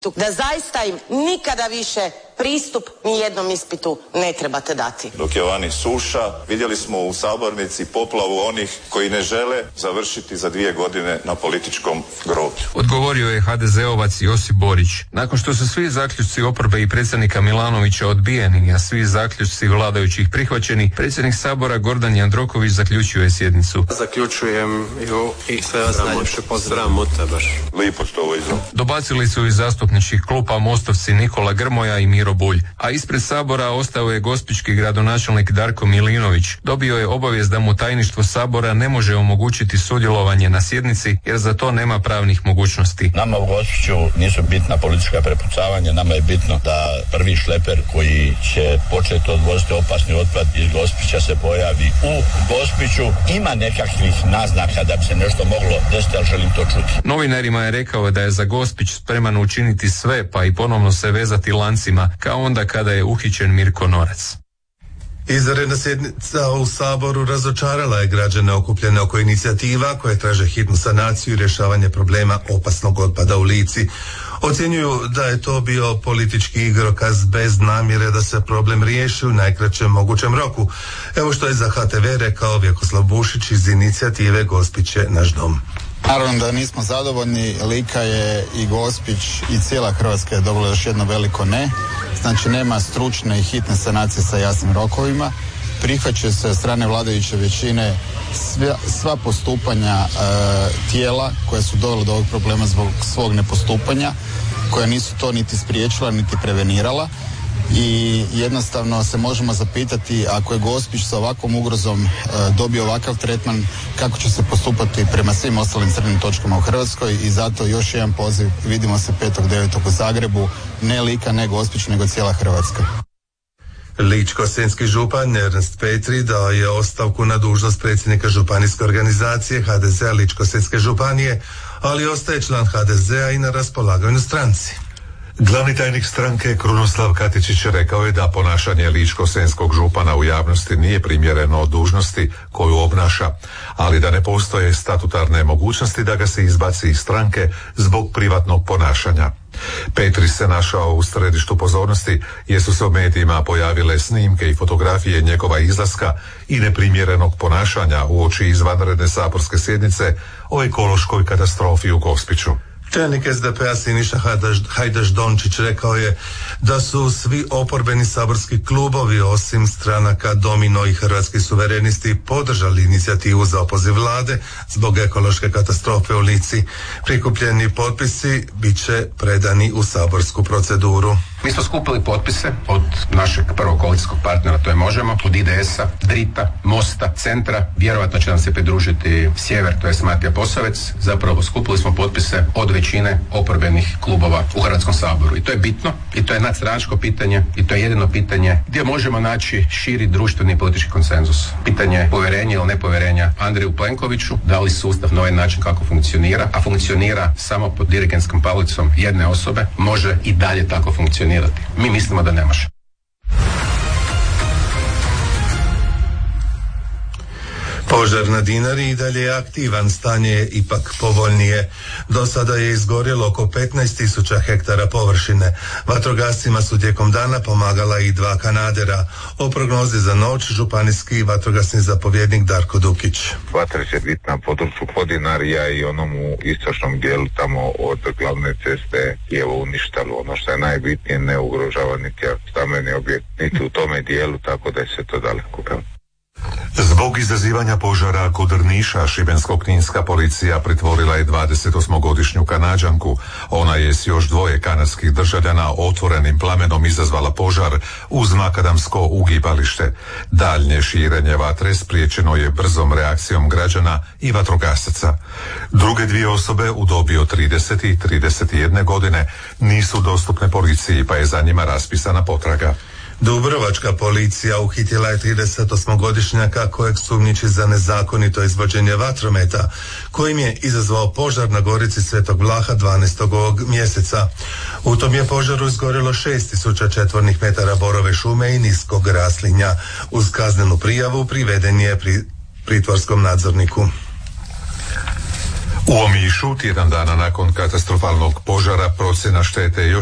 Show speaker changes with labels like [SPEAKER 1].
[SPEAKER 1] da zaista im nikada više pristup ni jednom ispitu ne trebate dati.
[SPEAKER 2] Dok je vani suša, vidjeli smo u sabornici poplavu onih koji ne žele završiti za 2 godine na političkom groblju.
[SPEAKER 3] Odgovorio je HDZ-ovac Josip Borić. Nakon što su svi zaključci oporbe i predsjednika Milanovića odbijeni, a svi zaključci vladajućih prihvaćeni, predsjednik Sabora Gordan Jandroković zaključuje sjednicu.
[SPEAKER 4] Zaključujem i sve vas najljepše pozdravljam. Sramota baš.
[SPEAKER 2] Lipo što ovo izgleda.
[SPEAKER 3] Dobacili su iz zastupničkih klupa mostovci Nikola Grmoja i Miro Bulj, a ispred Sabora ostao je gospićki gradonačelnik Darko Milinović. Dobio je obavijest da mu tajništvo Sabora ne može omogućiti sudjelovanje na sjednici jer za to nema pravnih mogućnosti.
[SPEAKER 5] Nama u Gospiću nisu bitna politička prepucavanja, nama je bitno da prvi šleper koji će početi odvoziti opasni otpad iz Gospića se pojavi u Gospiću. Ima nekakvih naznaka da bi se nešto moglo desiti, ali želim to čuti.
[SPEAKER 3] Novinarima je rekao da je za Gospić spreman učiniti sve, pa i ponovno se vezati lancima, kao onda kada je uhićen Mirko Norac.
[SPEAKER 6] Izvanredna sjednica u Saboru razočarala je građane okupljene oko inicijativa koje traže hitnu sanaciju i rješavanje problema opasnog otpada u Lici. Ocjenjuju da je to bio politički igrokaz bez namjere da se problem riješi u najkraćem mogućem roku. Evo što je za HTV rekao Vjekoslav Bušić iz inicijative Gospić je naš dom.
[SPEAKER 7] Naravno da nismo zadovoljni, Lika je i Gospić i cijela Hrvatska je dobila još jedno veliko ne. Znači nema stručne i hitne sanacije sa jasnim rokovima. Prihvaćaju se od strane vladajuće većine sva postupanja tijela koja su dovela do ovog problema zbog svog nepostupanja, koja nisu to niti spriječila niti prevenirala. I jednostavno se možemo zapitati ako je Gospić sa ovakvom ugrozom dobio ovakav tretman, kako će se postupati prema svim ostalim crnim točkama u Hrvatskoj. I zato još jedan poziv, vidimo se 5.9. u Zagrebu, ne Lika, ne Gospić, nego cijela Hrvatska.
[SPEAKER 6] Ličko-senjski župan Ernst Petri dao je ostavku na dužnost predsjednika županijske organizacije HDZ-a Ličko-senjske županije, ali ostaje član HDZ-a i na raspolaganju stranci.
[SPEAKER 8] Glavni tajnik stranke Krunoslav Katičić rekao je da ponašanje ličko-senjskog župana u javnosti nije primjereno dužnosti koju obnaša, ali da ne postoje statutarne mogućnosti da ga se izbaci iz stranke zbog privatnog ponašanja. Petri se našao u središtu pozornosti jer su se u medijima pojavile snimke i fotografije njegova izlaska i neprimjerenog ponašanja uoči izvanredne saborske sjednice o ekološkoj katastrofi u Gospiću.
[SPEAKER 6] Čelnik SDP-a Siniša Hajdaš Dončić rekao je da su svi oporbeni saborski klubovi osim stranaka Domino i Hrvatski suverenisti podržali inicijativu za opoziv vlade zbog ekološke katastrofe u Lici. Prikupljeni potpisi bit će predani u saborsku proceduru.
[SPEAKER 9] Mi smo skupili potpise od našeg prvog koalicijskog partnera, to je Možemo, od IDS-a, Drita, Mosta, Centra, vjerovatno će nam se pridružiti Sjever, to je Matija Posavec. Zapravo skupili smo potpise od većine oporbenih klubova u Hrvatskom saboru. I to je bitno, i to je nadstranačko pitanje, i to je jedino pitanje gdje možemo naći širi društveni i politički konsenzus. Pitanje povjerenja ili nepovjerenja Andreju Plenkoviću, da li sustav na ovaj način kako funkcionira, a funkcionira samo pod dirigentskom palicom jedne osobe, može i dalje tako funkcionirati. Mi mislimo da ne može.
[SPEAKER 6] Požar na Dinari i dalje je aktivan, stanje je ipak povoljnije. Do sada je izgorjelo oko 15.000 hektara površine. Vatrogascima su tijekom dana pomagala i 2 kanadera. O prognozi za noć županijski vatrogasni zapovjednik Darko Dukić.
[SPEAKER 10] Vatra će biti na području Podinarija i onom u istočnom dijelu tamo od glavne ceste je uništalo. Ono što je najbitnije, ne ugrožava niti stambeni objekt, niti u tome dijelu, tako da je se to daleko.
[SPEAKER 8] Zbog izazivanja požara kod Drniša, šibensko-kninska policija pritvorila je 28-godišnju Kanađanku. Ona je s još 2 kanadskih državljana otvorenim plamenom izazvala požar uz makadamsko ugibalište. Daljnje širenje vatre spriječeno je brzom reakcijom građana i vatrogasaca. Druge 2 osobe u dobi od 30 i 31 godine nisu dostupne policiji, pa je za njima raspisana potraga.
[SPEAKER 6] Dubrovačka policija uhitila je 38-godišnjaka kojeg sumnjiči za nezakonito izvođenje vatrometa, kojim je izazvao požar na Gorici Svetog Vlaha 12. ovog mjeseca. U tom je požaru izgorjelo 6.000 četvornih metara borove šume i niskog raslinja. Uz kaznenu prijavu priveden je pritvorskom nadzorniku.
[SPEAKER 8] U Omišu, tjedan dana nakon katastrofalnog požara, procjena štete još